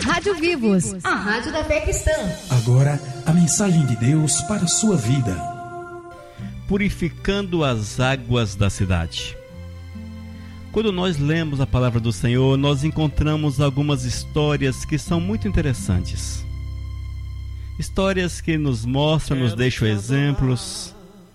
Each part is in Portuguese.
Rádio Vivos, a rádio da fé cristã. Agora, a mensagem de Deus para a sua vida. Purificando as águas da cidade. Quando nós lemos a palavra do Senhor, nós encontramos algumas histórias que são muito interessantes. Histórias que nos mostram, nos deixam exemplos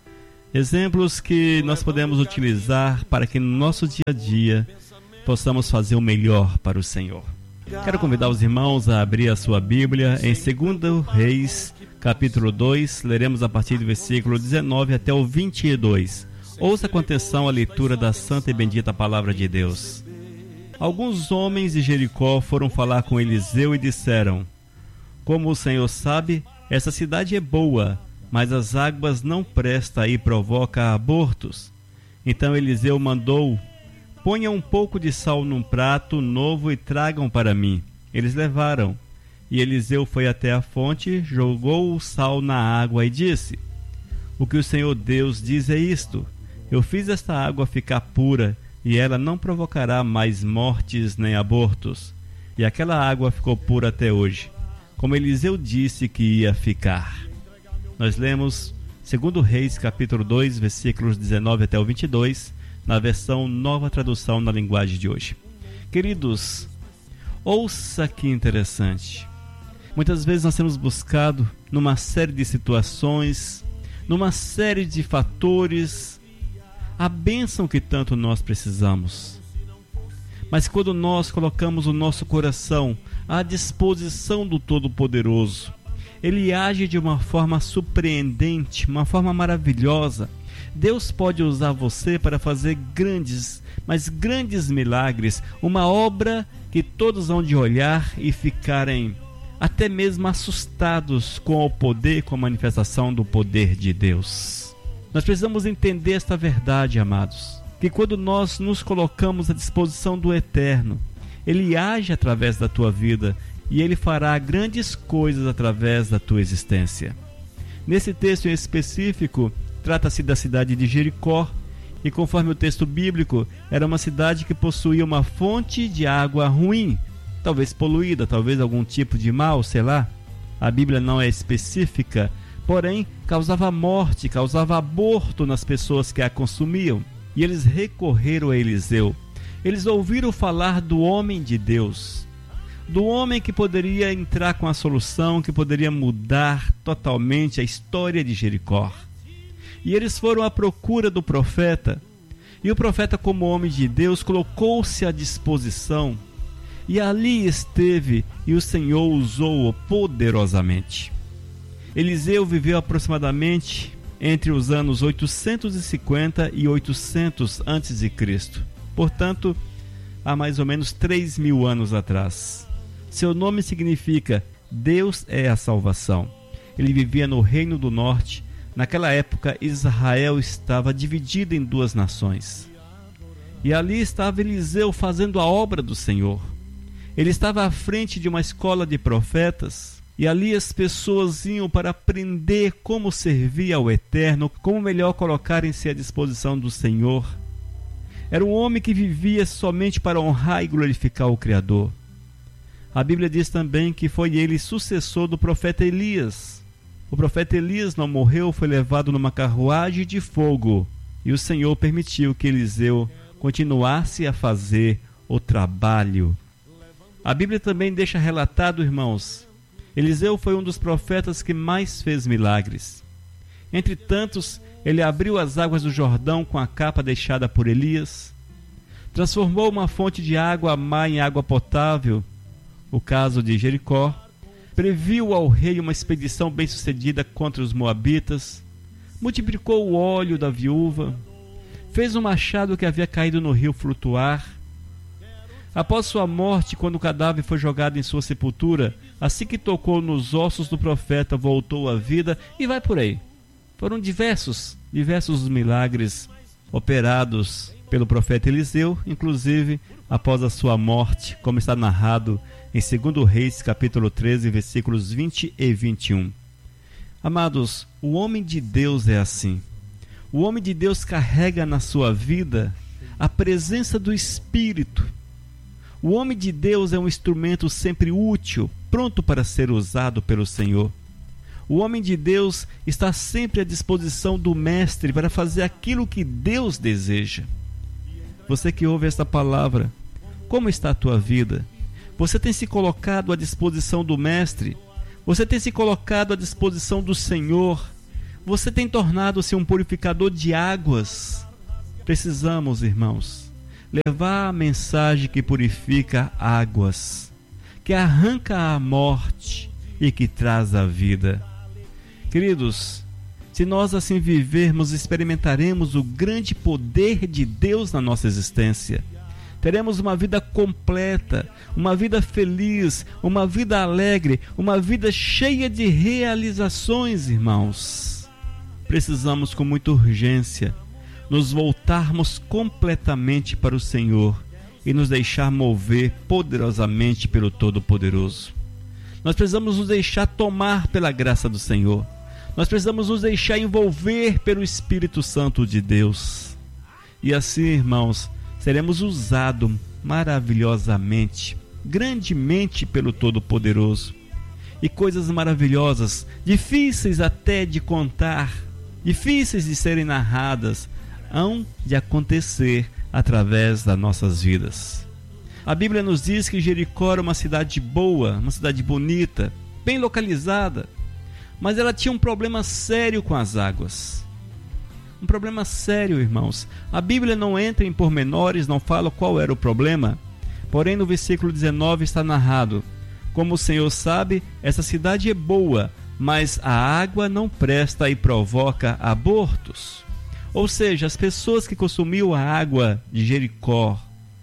que nós podemos utilizar para que no nosso dia a dia possamos fazer o melhor para o Senhor. Quero convidar os irmãos a abrir a sua Bíblia em 2 Reis, capítulo 2, leremos a partir do versículo 19 até o 22. Ouça com atenção a leitura da santa e bendita palavra de Deus. Alguns homens de Jericó foram falar com Eliseu e disseram: como o Senhor sabe, essa cidade é boa, mas as águas não prestam e provoca abortos. Então Eliseu mandou: ponha um pouco de sal num prato novo e tragam para mim. Eles levaram. E Eliseu foi até a fonte, jogou o sal na água e disse: o que o Senhor Deus diz é isto: eu fiz esta água ficar pura, e ela não provocará mais mortes nem abortos. E aquela água ficou pura até hoje, como Eliseu disse que ia ficar. Nós lemos 2 Reis, capítulo 2, versículos 19 até o 22, na versão Nova Tradução na linguagem de hoje. Queridos, ouça que interessante. Muitas vezes nós temos buscado, numa série de situações, numa série de fatores, a bênção que tanto nós precisamos. Mas quando nós colocamos o nosso coração à disposição do Todo-Poderoso, Ele age de uma forma surpreendente, uma forma maravilhosa. Deus pode usar você para fazer grandes, mas grandes milagres, uma obra que todos vão de olhar e ficarem até mesmo assustados com o poder, com a manifestação do poder de Deus. Nós precisamos entender esta verdade, amados, que quando nós nos colocamos à disposição do Eterno, Ele age através da tua vida e Ele fará grandes coisas através da tua existência. Nesse texto em específico, trata-se da cidade de Jericó, e conforme o texto bíblico, era uma cidade que possuía uma fonte de água ruim, talvez poluída, talvez algum tipo de mal, sei lá. A Bíblia não é específica, porém causava morte, causava aborto nas pessoas que a consumiam. E eles recorreram a Eliseu. Eles ouviram falar do homem de Deus, do homem que poderia entrar com a solução, que poderia mudar totalmente a história de Jericó. E eles foram à procura do profeta, e o profeta, como homem de Deus, colocou-se à disposição, e ali esteve, e o Senhor usou-o poderosamente. Eliseu viveu aproximadamente entre os anos 850 e 800 a.C., portanto, há mais ou menos 3.000 anos atrás. Seu nome significa Deus é a salvação. Ele vivia no Reino do Norte. Naquela época, Israel estava dividida em duas nações. E ali estava Eliseu fazendo a obra do Senhor. Ele estava à frente de uma escola de profetas, e ali as pessoas iam para aprender como servir ao Eterno, como melhor colocarem-se à disposição do Senhor. Era um homem que vivia somente para honrar e glorificar o Criador. A Bíblia diz também que foi ele sucessor do profeta Elias. O profeta Elias não morreu, foi levado numa carruagem de fogo, e o Senhor permitiu que Eliseu continuasse a fazer o trabalho. A Bíblia também deixa relatado, irmãos, Eliseu foi um dos profetas que mais fez milagres. Entre tantos, ele abriu as águas do Jordão com a capa deixada por Elias, transformou uma fonte de água má em água potável, o caso de Jericó, previu ao rei uma expedição bem-sucedida contra os moabitas, multiplicou o óleo da viúva, fez um machado que havia caído no rio flutuar. Após sua morte, quando o cadáver foi jogado em sua sepultura, assim que tocou nos ossos do profeta, voltou à vida, e vai por aí. Foram diversos milagres operados pelo profeta Eliseu, inclusive após a sua morte, como está narrado em 2 Reis, capítulo 13, versículos 20 e 21. Amados, o homem de Deus é assim. O homem de Deus carrega na sua vida a presença do Espírito. O homem de Deus é um instrumento sempre útil, pronto para ser usado pelo Senhor. O homem de Deus está sempre à disposição do Mestre para fazer aquilo que Deus deseja. Você que ouve esta palavra, como está a tua vida? Você tem se colocado à disposição do Mestre? Você tem se colocado à disposição do Senhor? Você tem tornado-se um purificador de águas? Precisamos, irmãos, levar a mensagem que purifica águas, que arranca a morte e que traz a vida. Queridos, se nós assim vivermos, experimentaremos o grande poder de Deus na nossa existência. Teremos uma vida completa, uma vida feliz, uma vida alegre, uma vida cheia de realizações, irmãos. Precisamos com muita urgência nos voltarmos completamente para o Senhor e nos deixar mover poderosamente pelo Todo-Poderoso. Nós precisamos nos deixar tomar pela graça do Senhor. Nós precisamos nos deixar envolver pelo Espírito Santo de Deus. E assim, irmãos, seremos usados maravilhosamente, grandemente pelo Todo-Poderoso. E coisas maravilhosas, difíceis até de contar, difíceis de serem narradas, hão de acontecer através das nossas vidas. A Bíblia nos diz que Jericó era uma cidade boa, uma cidade bonita, bem localizada, mas ela tinha um problema sério com as águas. Um problema sério, irmãos. A Bíblia não entra em pormenores, não fala qual era o problema, porém no versículo 19 está narrado: como o Senhor sabe, essa cidade é boa, mas a água não presta e provoca abortos. Ou seja, as pessoas que consumiam a água de Jericó,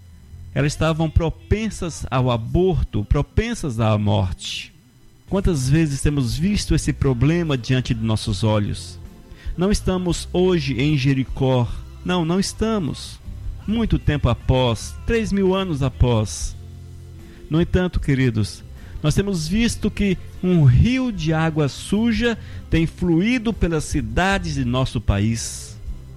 elas estavam propensas ao aborto, propensas à morte. Quantas vezes temos visto esse problema diante de nossos olhos? Não estamos hoje em Jericó. Não estamos. Muito tempo após, 3.000 anos após. No entanto, queridos, nós temos visto que um rio de água suja tem fluído pelas cidades de nosso país.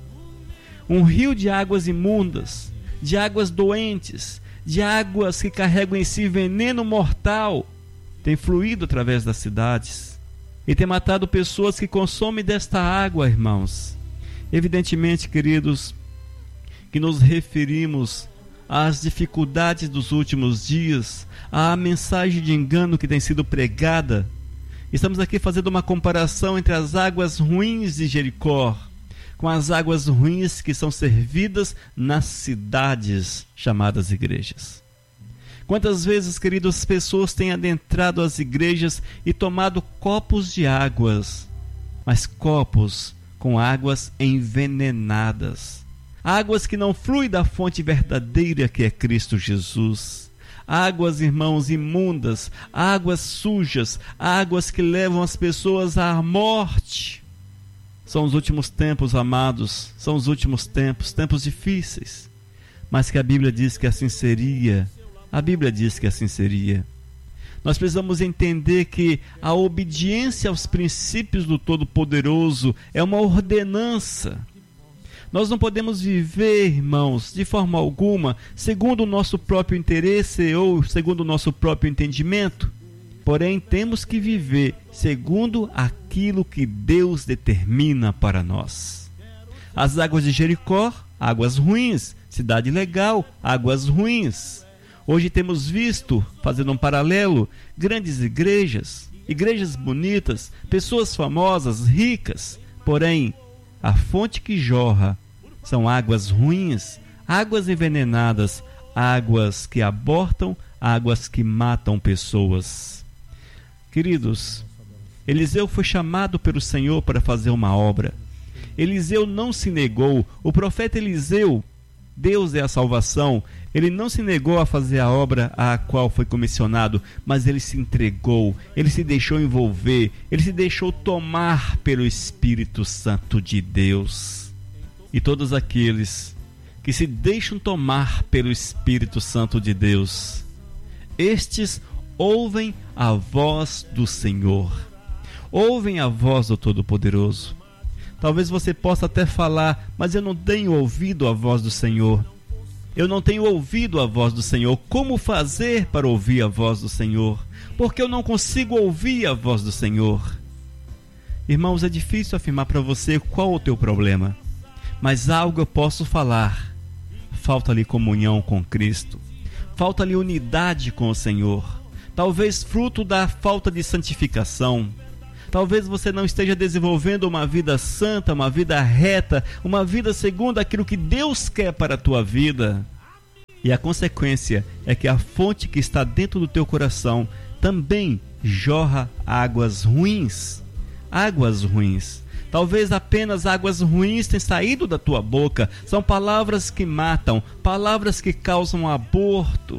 Um rio de águas imundas, de águas doentes, de águas que carregam em si veneno mortal, tem fluído através das cidades e tem matado pessoas que consomem desta água, irmãos. Evidentemente, queridos, que nos referimos às dificuldades dos últimos dias, à mensagem de engano que tem sido pregada. Estamos aqui fazendo uma comparação entre as águas ruins de Jericó com as águas ruins que são servidas nas cidades chamadas igrejas. Quantas vezes, queridos, as pessoas têm adentrado as igrejas e tomado copos de águas, mas copos com águas envenenadas, águas que não fluem da fonte verdadeira que é Cristo Jesus. Águas, irmãos, imundas, águas sujas, águas que levam as pessoas à morte. São os últimos tempos, amados, são os últimos tempos, tempos difíceis, mas que a Bíblia diz que assim seria. A Bíblia diz que assim seria. Nós precisamos entender que a obediência aos princípios do Todo-Poderoso é uma ordenança. Nós não podemos viver, irmãos, de forma alguma, segundo o nosso próprio interesse ou segundo o nosso próprio entendimento. Porém, temos que viver segundo aquilo que Deus determina para nós. As águas de Jericó, águas ruins. Cidade legal, águas ruins. Hoje temos visto, fazendo um paralelo, grandes igrejas, igrejas bonitas, pessoas famosas, ricas. Porém, a fonte que jorra são águas ruins, águas envenenadas, águas que abortam, águas que matam pessoas. Queridos, Eliseu foi chamado pelo Senhor para fazer uma obra. Eliseu não se negou. O profeta Eliseu, Deus é a salvação, ele não se negou a fazer a obra a qual foi comissionado, mas ele se entregou, ele se deixou envolver, ele se deixou tomar pelo Espírito Santo de Deus. E todos aqueles que se deixam tomar pelo Espírito Santo de Deus, estes ouvem a voz do Senhor, ouvem a voz do Todo-Poderoso. Talvez você possa até falar, mas eu não tenho ouvido a voz do Senhor. Eu não tenho ouvido a voz do Senhor. Como fazer para ouvir a voz do Senhor? Porque eu não consigo ouvir a voz do Senhor. Irmãos, é difícil afirmar para você qual o teu problema, mas algo eu posso falar. Falta-lhe comunhão com Cristo. Falta-lhe unidade com o Senhor. Talvez fruto da falta de santificação. Talvez você não esteja desenvolvendo uma vida santa, uma vida reta, uma vida segundo aquilo que Deus quer para a tua vida. E a consequência é que a fonte que está dentro do teu coração também jorra águas ruins. Águas ruins. Talvez apenas águas ruins tenham saído da tua boca. São palavras que matam, palavras que causam aborto.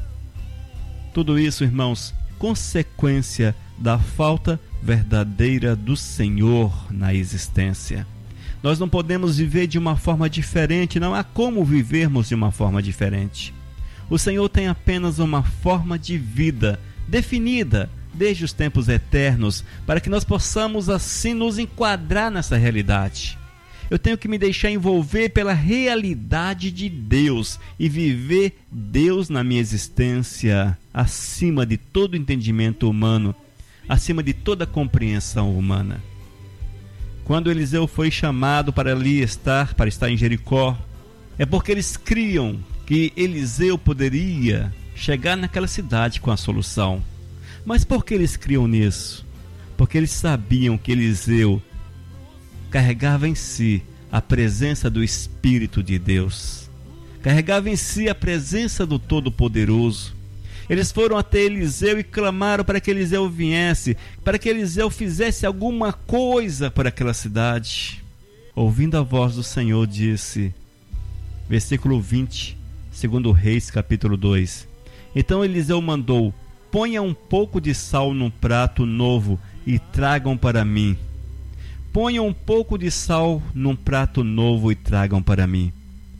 Tudo isso, irmãos, consequência da falta verdadeira do Senhor na existência. Nós não podemos viver de uma forma diferente, não há como vivermos de uma forma diferente. O Senhor tem apenas uma forma de vida definida desde os tempos eternos, para que nós possamos assim nos enquadrar nessa realidade. Eu tenho que me deixar envolver pela realidade de Deus e viver Deus na minha existência, acima de todo entendimento humano, acima de toda compreensão humana. Quando Eliseu foi chamado para estar em Jericó, é porque eles criam que Eliseu poderia chegar naquela cidade com a solução. Mas por que eles criam nisso? Porque eles sabiam que Eliseu carregava em si a presença do Espírito de Deus. Carregava em si a presença do Todo-Poderoso. Eles foram até Eliseu e clamaram para que Eliseu viesse, para que Eliseu fizesse alguma coisa para aquela cidade. Ouvindo a voz do Senhor, disse, versículo 20, 2 Reis, capítulo 2. Então Eliseu mandou: ponha um pouco de sal num prato novo e tragam para mim. Ponham um pouco de sal num prato novo e tragam para mim.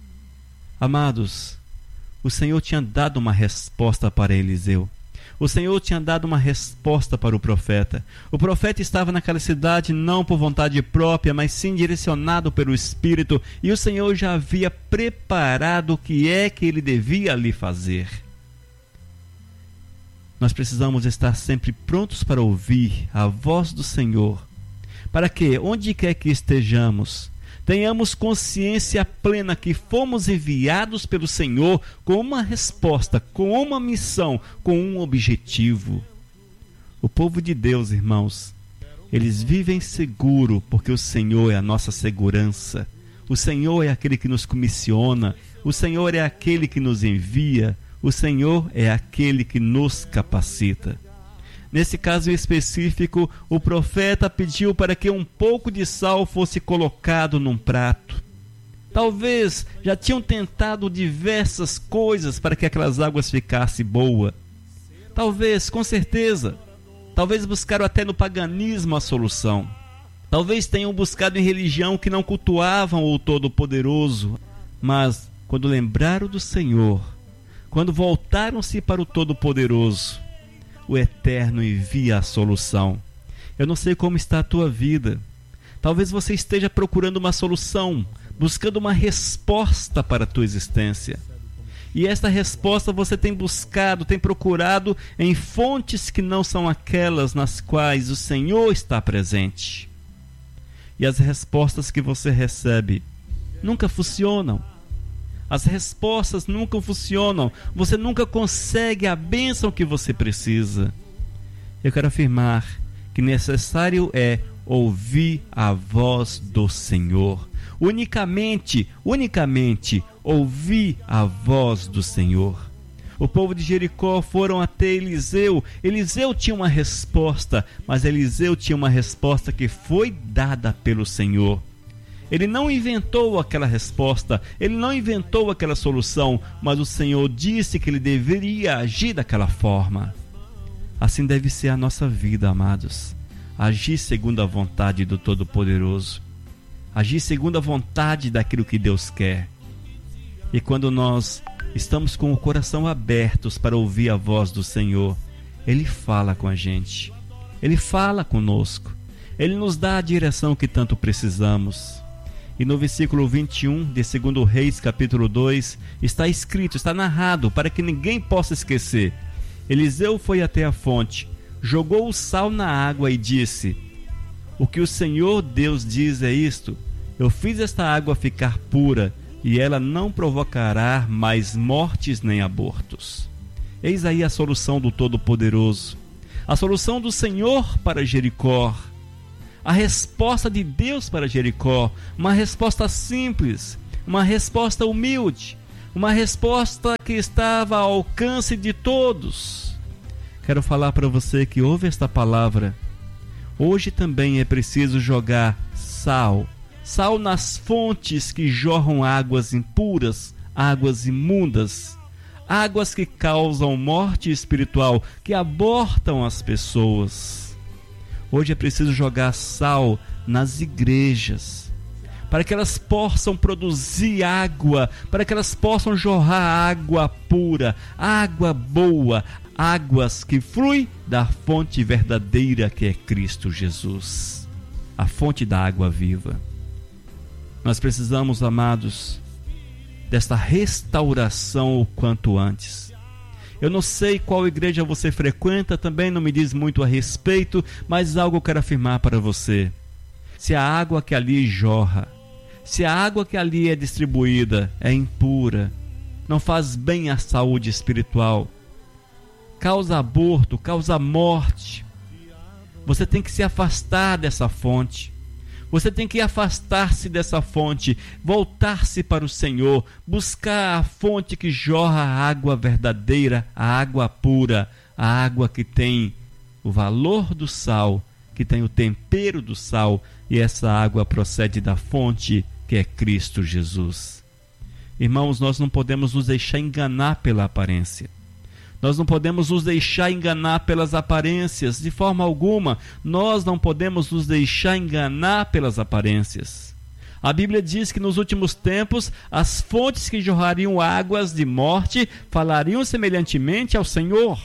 Amados, o Senhor tinha dado uma resposta para Eliseu. O Senhor tinha dado uma resposta para o profeta. O profeta estava naquela cidade não por vontade própria, mas sim direcionado pelo Espírito, e o Senhor já havia preparado o que é que ele devia ali fazer. Nós precisamos estar sempre prontos para ouvir a voz do Senhor, para que, onde quer que estejamos, tenhamos consciência plena que fomos enviados pelo Senhor com uma resposta, com uma missão, com um objetivo. O povo de Deus, irmãos, eles vivem seguro porque o Senhor é a nossa segurança. O Senhor é aquele que nos comissiona, o Senhor é aquele que nos envia, o Senhor é aquele que nos capacita. Nesse caso específico, o profeta pediu para que um pouco de sal fosse colocado num prato. Talvez já tinham tentado diversas coisas para que aquelas águas ficassem boas. Talvez, com certeza, talvez buscaram até no paganismo a solução. Talvez tenham buscado em religião que não cultuavam o Todo-Poderoso. Mas, quando lembraram do Senhor, quando voltaram-se para o Todo-Poderoso, o Eterno envia a solução. Eu não sei como está a tua vida. Talvez você esteja procurando uma solução, buscando uma resposta para a tua existência. E esta resposta você tem buscado, tem procurado em fontes que não são aquelas nas quais o Senhor está presente. E as respostas que você recebe nunca funcionam. As respostas nunca funcionam. Você nunca consegue a bênção que você precisa. Eu quero afirmar que necessário é ouvir a voz do Senhor. Unicamente ouvir a voz do Senhor. O povo de Jericó foram até Eliseu. Eliseu tinha uma resposta, mas Eliseu tinha uma resposta que foi dada pelo Senhor. Ele não inventou aquela resposta, ele não inventou aquela solução, mas o Senhor disse que ele deveria agir daquela forma. Assim deve ser a nossa vida, amados. Agir segundo a vontade do Todo-Poderoso. Agir segundo a vontade daquilo que Deus quer. E quando nós estamos com o coração abertos para ouvir a voz do Senhor, Ele fala com a gente. Ele fala conosco. Ele nos dá a direção que tanto precisamos. E no versículo 21 de 2 Reis, capítulo 2, está escrito, está narrado, para que ninguém possa esquecer. Eliseu foi até a fonte, jogou o sal na água e disse: o que o Senhor Deus diz é isto: eu fiz esta água ficar pura, e ela não provocará mais mortes nem abortos. Eis aí a solução do Todo-Poderoso, a solução do Senhor para Jericó, a resposta de Deus para Jericó, uma resposta simples, uma resposta humilde, uma resposta que estava ao alcance de todos. Quero falar para você que ouve esta palavra. Hoje também é preciso jogar sal nas fontes que jorram águas impuras, águas imundas, águas que causam morte espiritual, que abortam as pessoas. Hoje é preciso jogar sal nas igrejas, para que elas possam produzir água, para que elas possam jorrar água pura, água boa, águas que fluem da fonte verdadeira que é Cristo Jesus, a fonte da água viva. Nós precisamos, amados, desta restauração o quanto antes. Eu não sei qual igreja você frequenta, também não me diz muito a respeito, mas algo eu quero afirmar para você. Se a água que ali jorra, se a água que ali é distribuída é impura, não faz bem à saúde espiritual, causa aborto, causa morte, você tem que se afastar dessa fonte. Você tem que afastar-se dessa fonte, voltar-se para o Senhor, buscar a fonte que jorra a água verdadeira, a água pura, a água que tem o valor do sal, que tem o tempero do sal, e essa água procede da fonte que é Cristo Jesus. Irmãos, nós não podemos nos deixar enganar pela aparência. Nós não podemos nos deixar enganar pelas aparências, de forma alguma. Nós não podemos nos deixar enganar pelas aparências. A Bíblia diz que nos últimos tempos, as fontes que jorrariam águas de morte falariam semelhantemente ao Senhor.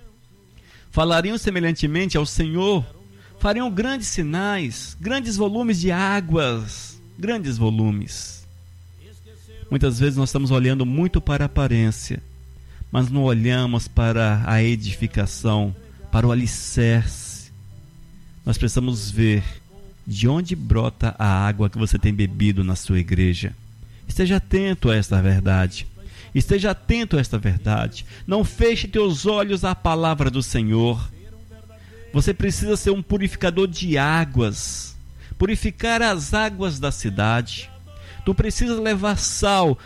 Falariam semelhantemente ao Senhor. Fariam grandes sinais, grandes volumes de águas, grandes volumes. Muitas vezes nós estamos olhando muito para a aparência, mas não olhamos para a edificação, para o alicerce. Nós precisamos ver de onde brota a água que você tem bebido na sua igreja. Esteja atento a esta verdade. Esteja atento a esta verdade. Não feche teus olhos à palavra do Senhor. Você precisa ser um purificador de águas, purificar as águas da cidade. Tu precisas levar sal,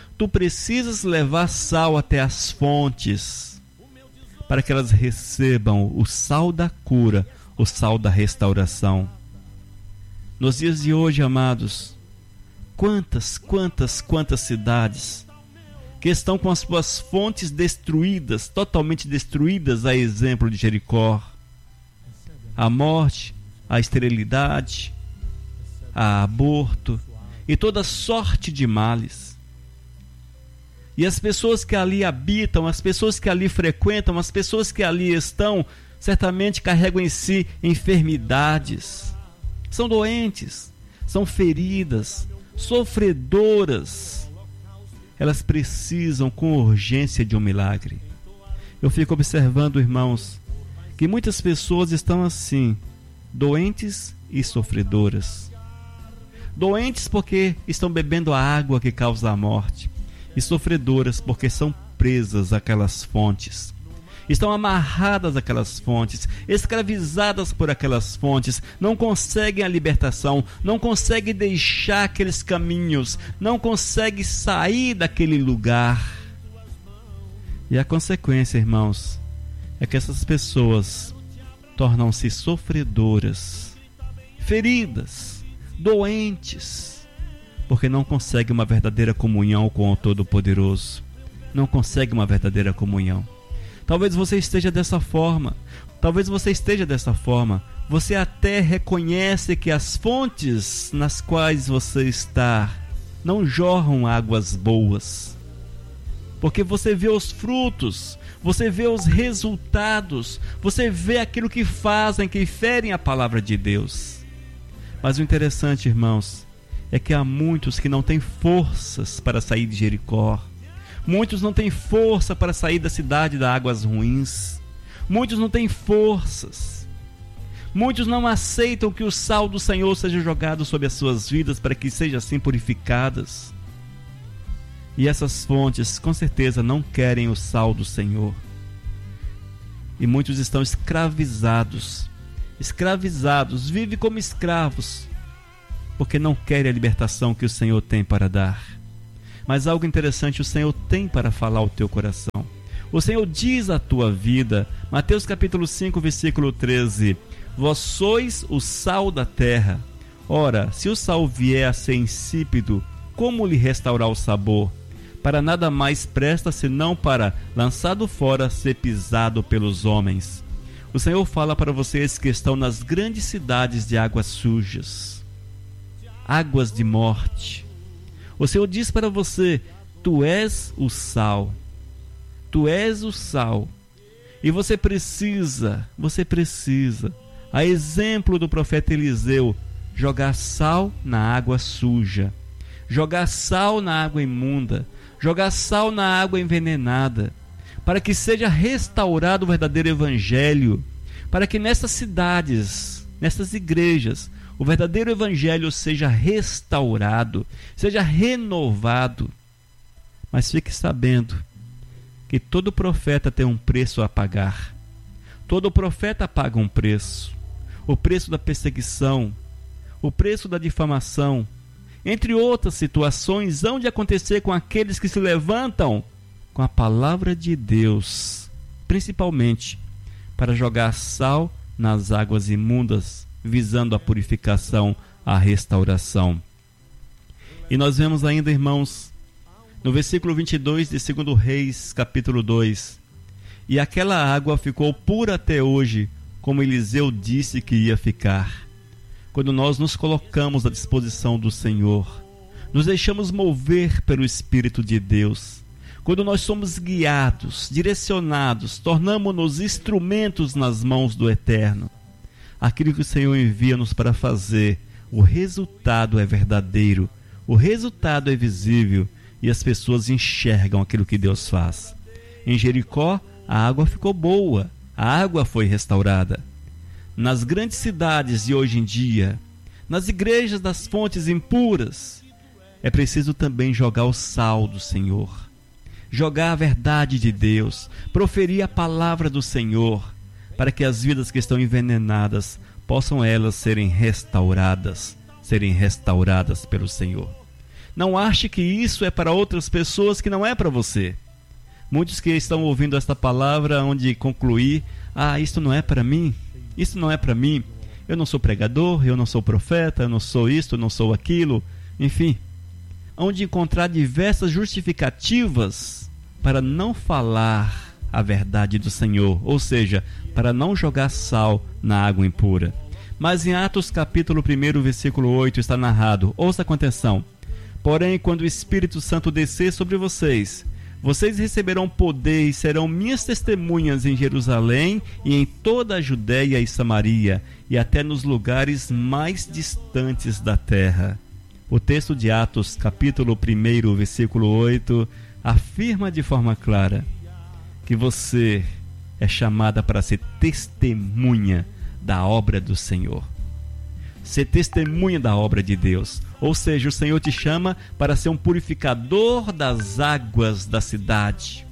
até as fontes, para que elas recebam o sal da cura, o sal da restauração. Nos dias de hoje, amados, quantas cidades que estão com as suas fontes destruídas, totalmente destruídas, a exemplo de Jericó. A morte, a esterilidade, a aborto e toda sorte de males. E as pessoas que ali habitam, as pessoas que ali frequentam, as pessoas que ali estão, certamente carregam em si enfermidades. São doentes, são feridas, sofredoras. Elas precisam com urgência de um milagre. Eu fico observando, irmãos, que muitas pessoas estão assim, doentes e sofredoras. Doentes porque estão bebendo a água que causa a morte, e sofredoras porque são presas àquelas fontes. Estão amarradas àquelas fontes, escravizadas por aquelas fontes, não conseguem a libertação, não conseguem deixar aqueles caminhos, não conseguem sair daquele lugar. E a consequência, irmãos, é que essas pessoas tornam-se sofredoras, feridas, doentes, porque não conseguem uma verdadeira comunhão com o Todo-Poderoso. Não conseguem uma verdadeira comunhão. Talvez você esteja dessa forma. Você até reconhece que as fontes nas quais você está não jorram águas boas, porque você vê os frutos, você vê os resultados, você vê aquilo que fazem, que ferem a palavra de Deus. Mas o interessante, irmãos, é que há muitos que não têm forças para sair de Jericó. Muitos não têm força para sair da cidade das águas ruins. Muitos não têm forças. Muitos não aceitam que o sal do Senhor seja jogado sobre as suas vidas para que sejam assim purificadas. E essas fontes com certeza não querem o sal do Senhor. E muitos estão escravizados, vivem como escravos, porque não querem a libertação que o Senhor tem para dar. Mas algo interessante o Senhor tem para falar ao teu coração. O Senhor diz à tua vida, Mateus capítulo 5, versículo 13: vós sois o sal da terra. Ora, se o sal vier a ser insípido, como lhe restaurar o sabor? Para nada mais presta senão para, lançado fora, ser pisado pelos homens. O Senhor fala para vocês que estão nas grandes cidades de águas sujas, águas de morte. O Senhor diz para você: tu és o sal. Tu és o sal. E você precisa, a exemplo do profeta Eliseu, jogar sal na água suja, jogar sal na água imunda, jogar sal na água envenenada, para que seja restaurado o verdadeiro evangelho, para que nessas cidades, nessas igrejas, o verdadeiro evangelho seja restaurado, seja renovado. Mas fique sabendo que todo profeta tem um preço a pagar. Todo profeta paga um preço. O preço da perseguição, o preço da difamação, entre outras situações, hão de acontecer com aqueles que se levantam com a palavra de Deus, principalmente para jogar sal nas águas imundas, visando a purificação, a restauração. E nós vemos ainda, irmãos, no versículo 22 de 2 Reis, capítulo 2: e aquela água ficou pura até hoje, como Eliseu disse que ia ficar. Quando nós nos colocamos à disposição do Senhor, nos deixamos mover pelo Espírito de Deus, quando nós somos guiados, direcionados, tornamos-nos instrumentos nas mãos do Eterno, aquilo que o Senhor envia-nos para fazer, o resultado é verdadeiro, o resultado é visível, e as pessoas enxergam aquilo que Deus faz. Em Jericó, a água ficou boa, a água foi restaurada. Nas grandes cidades de hoje em dia, nas igrejas das fontes impuras, é preciso também jogar o sal do Senhor, jogar a verdade de Deus, proferir a palavra do Senhor, para que as vidas que estão envenenadas possam elas serem restauradas pelo Senhor. Não ache que isso é para outras pessoas, que não é para você. Muitos que estão ouvindo esta palavra onde concluir: isto não é para mim, isso não é para mim, eu não sou pregador, eu não sou profeta, eu não sou isto, eu não sou aquilo, enfim, onde encontrar diversas justificativas para não falar a verdade do Senhor, ou seja, para não jogar sal na água impura. Mas em Atos capítulo 1, versículo 8 está narrado, ouça com atenção: porém, quando o Espírito Santo descer sobre vocês, vocês receberão poder e serão minhas testemunhas em Jerusalém e em toda a Judéia e Samaria, e até nos lugares mais distantes da terra. O texto de Atos, capítulo 1, versículo 8, afirma de forma clara que você é chamada para ser testemunha da obra do Senhor. Ser testemunha da obra de Deus. Ou seja, o Senhor te chama para ser um purificador das águas da cidade.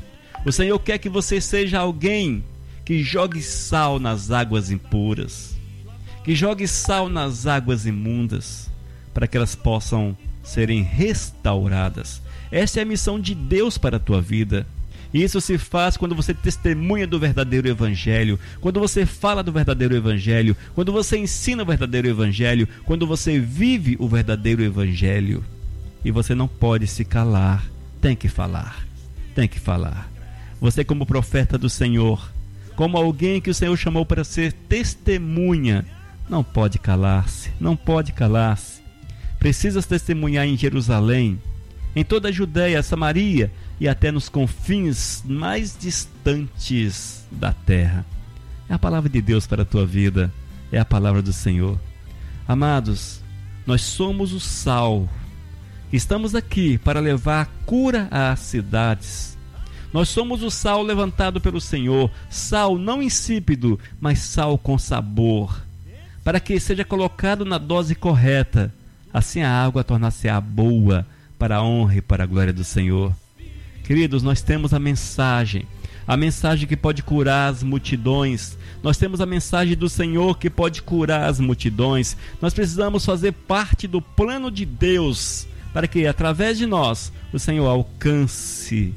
O Senhor quer que você seja alguém que jogue sal nas águas impuras, que jogue sal nas águas imundas, para que elas possam serem restauradas. Essa é a missão de Deus para a tua vida. E isso se faz quando você testemunha do verdadeiro evangelho, quando você fala do verdadeiro evangelho, quando você ensina o verdadeiro evangelho, quando você vive o verdadeiro evangelho. E você não pode se calar, tem que falar, tem que falar. Você, como profeta do Senhor, como alguém que o Senhor chamou para ser testemunha, não pode calar-se, não pode calar-se. Precisas testemunhar em Jerusalém, em toda a Judéia, Samaria e até nos confins mais distantes da terra. É a palavra de Deus para a tua vida, é a palavra do Senhor. Amados, Nós somos o sal. Estamos aqui para levar cura às cidades. Nós somos o sal levantado pelo Senhor, sal não insípido, mas sal com sabor, para que seja colocado na dose correta. Assim a água tornar-se-á boa, para a honra e para a glória do Senhor. Queridos, nós temos a mensagem que pode curar as multidões. Nós temos a mensagem do Senhor que pode curar as multidões. Nós precisamos fazer parte do plano de Deus, para que através de nós o Senhor alcance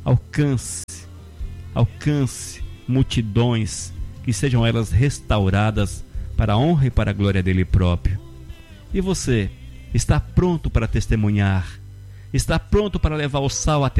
multidões, que sejam elas restauradas para a honra e para a glória dele próprio. E você está pronto para testemunhar? Está pronto para levar o sal até